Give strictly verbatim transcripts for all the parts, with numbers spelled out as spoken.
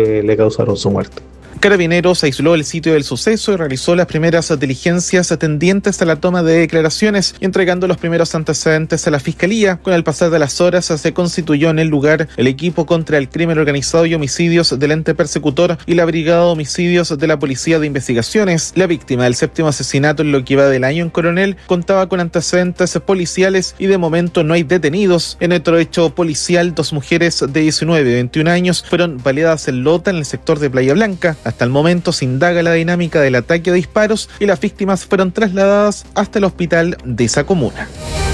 que le causaron su muerte. Carabineros aisló el sitio del suceso y realizó las primeras diligencias tendientes a la toma de declaraciones y entregando los primeros antecedentes a la Fiscalía. Con el pasar de las horas se constituyó en el lugar el equipo contra el crimen organizado y homicidios del ente persecutor y la brigada de homicidios de la Policía de Investigaciones. La víctima del séptimo asesinato en lo que va del año en Coronel contaba con antecedentes policiales y de momento no hay detenidos. En otro hecho policial, dos mujeres de diecinueve y veintiún años fueron baleadas en Lota, en el sector de Playa Blanca. Hasta el momento se indaga la dinámica del ataque a disparos y las víctimas fueron trasladadas hasta el hospital de esa comuna.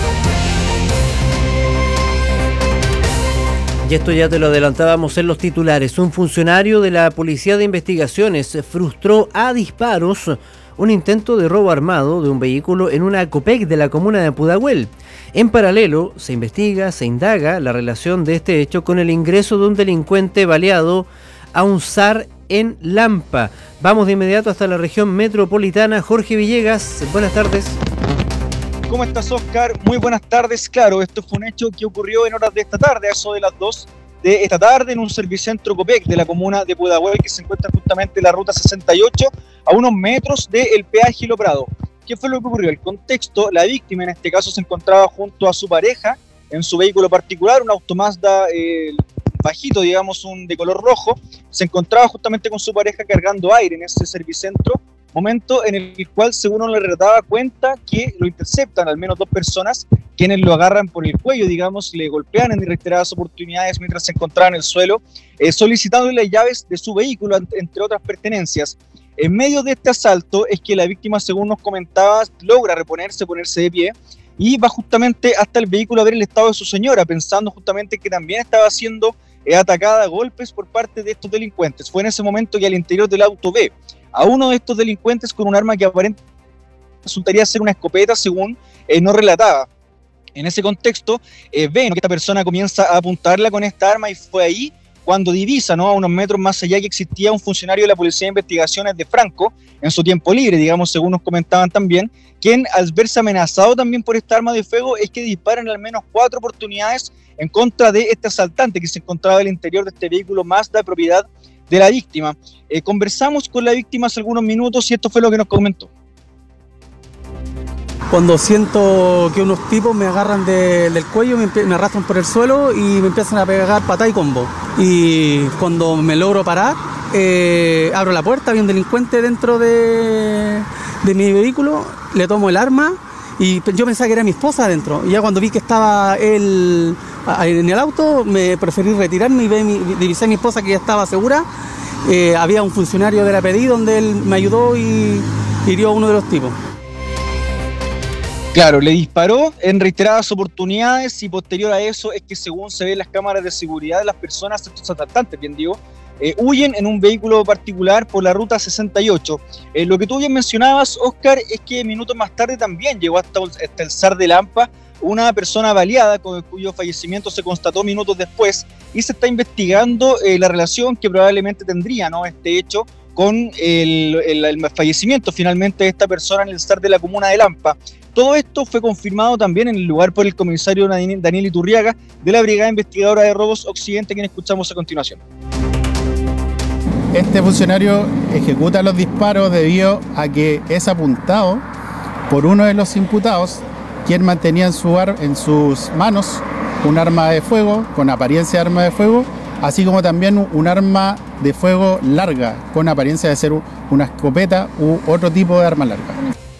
Y esto ya te lo adelantábamos en los titulares. Un funcionario de la Policía de Investigaciones frustró a disparos un intento de robo armado de un vehículo en una Copec de la comuna de Pudahuel. En paralelo, se investiga, se indaga la relación de este hecho con el ingreso de un delincuente baleado a un S A R en Lampa. Vamos de inmediato hasta la región metropolitana. Jorge Villegas, buenas tardes. ¿Cómo estás, Oscar? Muy buenas tardes. Claro, esto fue un hecho que ocurrió en horas de esta tarde, a eso de las dos de esta tarde, en un servicentro Copec de la comuna de Pudahuel, que se encuentra justamente en la ruta sesenta y ocho, a unos metros del peaje Lo Prado. ¿Qué fue lo que ocurrió? El contexto: la víctima en este caso se encontraba junto a su pareja en su vehículo particular, un auto Mazda eh, bajito, digamos, un de color rojo. Se encontraba justamente con su pareja cargando aire en ese servicentro, momento en el cual, según uno le relataba, cuenta que lo interceptan al menos dos personas, quienes lo agarran por el cuello, digamos, le golpean en reiteradas oportunidades mientras se encontraba en el suelo, eh, solicitándole las llaves de su vehículo, entre otras pertenencias. En medio de este asalto es que la víctima, según nos comentaba, logra reponerse, ponerse de pie, y va justamente hasta el vehículo a ver el estado de su señora, pensando justamente que también estaba siendo eh, atacada a golpes por parte de estos delincuentes. Fue en ese momento que al interior del auto ve a uno de estos delincuentes con un arma que aparentemente resultaría ser una escopeta, según eh, nos relataba. En ese contexto, eh, ven que esta persona comienza a apuntarla con esta arma, y fue ahí cuando divisa, ¿no?, a unos metros más allá, que existía un funcionario de la Policía de Investigaciones de Franco, en su tiempo libre, digamos, según nos comentaban también, quien, al verse amenazado también por esta arma de fuego, es que disparan al menos cuatro oportunidades en contra de este asaltante que se encontraba al interior de este vehículo Mazda de propiedad de la víctima. Eh, conversamos con la víctima hace algunos minutos y esto fue lo que nos comentó. Cuando siento que unos tipos me agarran de, del cuello, me, me arrastran por el suelo y me empiezan a pegar patá y combo. Y cuando me logro parar, eh, abro la puerta, había un delincuente dentro de, de mi vehículo, le tomo el arma y yo pensaba que era mi esposa adentro. Y ya cuando vi que estaba él en el auto, me preferí retirarme y ve mi, divisé a mi esposa que ya estaba segura. Eh, había un funcionario de la P D I donde él me ayudó y hirió a uno de los tipos. Claro, le disparó en reiteradas oportunidades, y posterior a eso es que, según se ve en las cámaras de seguridad, las personas, estos asaltantes, bien digo, eh, huyen en un vehículo particular por la ruta sesenta y ocho. Eh, lo que tú bien mencionabas, Oscar, es que minutos más tarde también llegó hasta, hasta el S A R de Lampa una persona baleada, con cuyo fallecimiento se constató minutos después, y se está investigando eh, la relación que probablemente tendría, ¿no?, este hecho con el, el, el fallecimiento finalmente de esta persona en el S A R de la comuna de Lampa. Todo esto fue confirmado también en el lugar por el comisario Daniel Iturriaga, de la Brigada Investigadora de Robos Occidente, quien escuchamos a continuación. Este funcionario ejecuta los disparos debido a que es apuntado por uno de los imputados, quien mantenía en, su ar- en sus manos un arma de fuego, con apariencia de arma de fuego, así como también un arma de fuego larga, con apariencia de ser una escopeta u otro tipo de arma larga.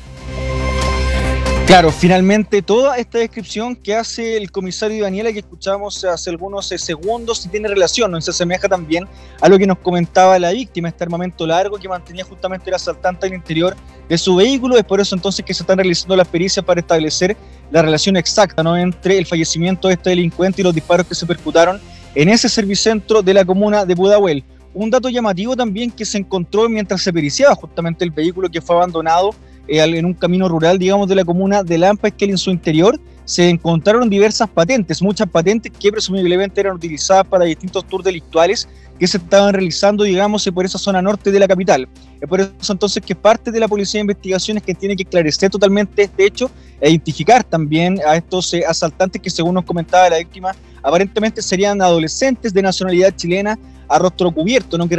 Claro, finalmente toda esta descripción que hace el comisario Daniela, que escuchamos hace algunos segundos, tiene relación, ¿no?, se asemeja también a lo que nos comentaba la víctima, este armamento largo que mantenía justamente el asaltante al interior de su vehículo. Es por eso entonces que se están realizando las pericias para establecer la relación exacta, ¿no?, entre el fallecimiento de este delincuente y los disparos que se percutaron en ese servicentro de la comuna de Pudahuel. Un dato llamativo también que se encontró mientras se periciaba justamente el vehículo que fue abandonado en un camino rural, digamos, de la comuna de Lampa, es que en su interior se encontraron diversas patentes, muchas patentes que presumiblemente eran utilizadas para distintos tours delictuales que se estaban realizando, digamos, por esa zona norte de la capital. Es por eso entonces que parte de la Policía de Investigaciones que tiene que esclarecer totalmente este hecho e identificar también a estos eh, asaltantes que, según nos comentaba la víctima, aparentemente serían adolescentes de nacionalidad chilena a rostro cubierto, ¿no?, que